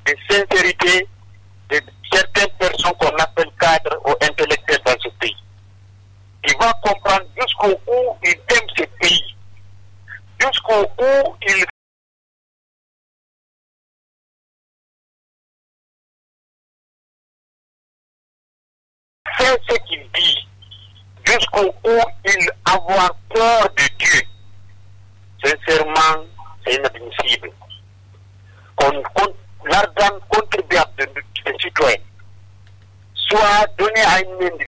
de sincérité de certaines personnes qu'on appelle cadres ou intellectuels dans ce pays. Il va comprendre jusqu'où il aime ce pays, jusqu'où il fait ce qu'il dit, jusqu'où il avoir peur de Dieu. Sincèrement, c'est inadmissible. L'argent contribuable des citoyens soit donné à un individu